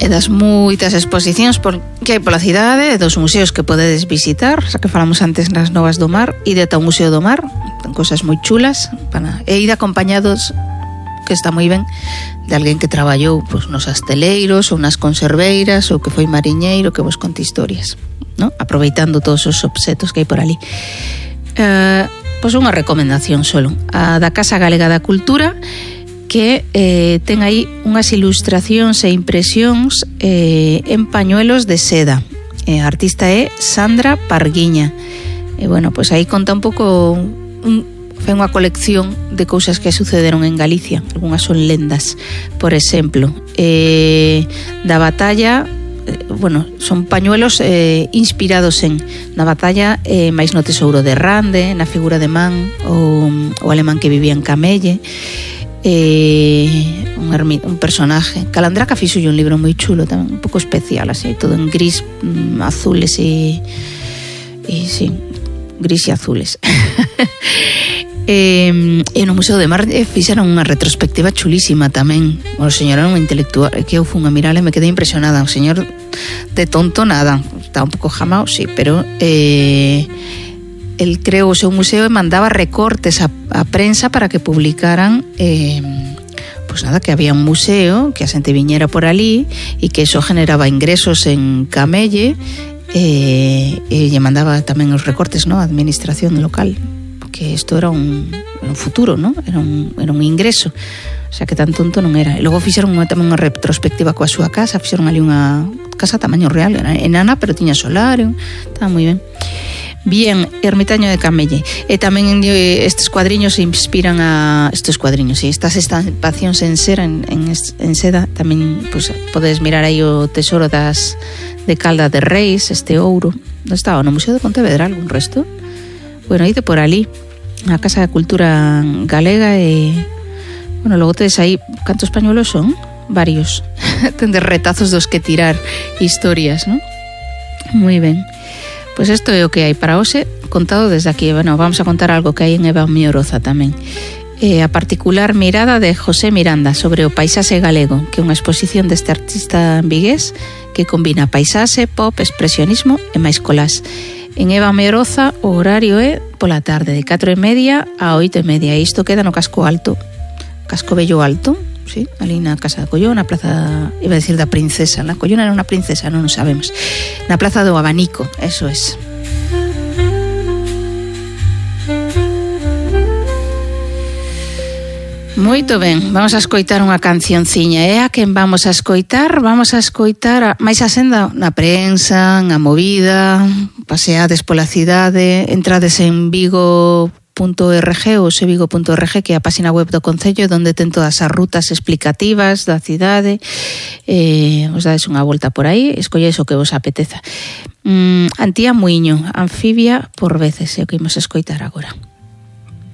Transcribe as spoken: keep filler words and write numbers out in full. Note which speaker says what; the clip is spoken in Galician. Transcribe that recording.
Speaker 1: e das moitas exposicións por, que hai pola cidade, dos museos que podedes visitar, xa que falamos antes nas Novas do Mar, ide ata o Museo do Mar, ten cosas moi chulas, para, e ide acompañados, que está moi ben, de alguén que traballou pues, nos asteleiros ou nas conserveiras ou que foi mariñeiro, que vos conte historias, ¿no? Aproveitando todos os obxetos que hai por ali. Uh, pois pues unha recomendación solo, a da Casa Galega da Cultura, que eh, ten aí unhas ilustracións e impresións eh, en pañuelos de seda. Eh, a artista é Sandra Parguiña. E bueno, pois aí conta un pouco, un, fai unha colección de cousas que sucederon en Galicia. Algunhas son lendas, por exemplo, eh, da batalla, eh, bueno, son pañuelos eh, inspirados en na batalla eh, máis no tesouro de Rande, na figura de Man, o, o alemán que vivía en Camelle. Eh, un, ermi, un personaje Calandraca fixo un libro moi chulo tamén, un pouco especial, así, todo en gris, mm, azules e, e sí, gris e azules. eh, e no Museo de Mar eh, fixeron unha retrospectiva chulísima tamén. O señor era un intelectual que eu fun a mirar e me quedei impresionada. O señor de tonto nada, está un pouco jamao, sí, pero eh, el creou o seu museo e mandaba recortes a, a prensa para que publicaran eh, pues nada, que había un museo, que a xente viñera por ali e que eso generaba ingresos en Camelle eh, e lle mandaba tamén os recortes, ¿no? A administración local, que isto era un, era un futuro, ¿no? Era un, era un ingreso, o sea que tan tonto non era. E logo fixeron unha, tamén unha retrospectiva coa súa casa, fixeron ali unha casa tamaño real, era enana, pero tiña solario, estaba moi ben. Bien, Ermitaño de Camelle. E tamén estes cuadriños se inspiran a... Estes cuadriños, sí, estas estampacións en cera, en, en, en seda, tamén pues, podes mirar aí o tesoro das de Calda de Reis, este ouro. Non estaba no Museo de Pontevedra algún resto? Bueno, ide por ali, a Casa de Cultura Galega e... Bueno, logo tedes aí, cantos pañuelos son? Varios. Tendes retazos dos que tirar historias, ¿no? Moi ben. Pois pues isto é o que hai para hoxe, contado desde aquí. Bueno, vamos a contar algo que hai en Eva Mioroza tamén. Eh, a particular mirada de José Miranda sobre o paisaxe galego, que é unha exposición deste artista vigués que combina paisaxe, pop, expresionismo e máis colás. En Eva Mioroza o horario é pola tarde, de catro e media a oito e media. E isto queda no Casco Alto, Casco Bello Alto, sí, ali na Casa da Collón, na Plaza, iba a decir da Princesa, na Collón era unha princesa, non o sabemos, na Plaza do Abanico, eso es. Moito ben, vamos a escoitar unha cancionciña. E a quen vamos a escoitar? Vamos a escoitar a, máis a senda na prensa, na movida, paseades pola cidade, entrades en Vigo punto org ou sevigo punto org, que é a página web do Concello, onde ten todas as rutas explicativas da cidade. Eh, os dades unha volta por aí, escolledes o que vos apeteza. Mm, Antía Muiño, Anfibia por veces, é o que imos escoitar agora.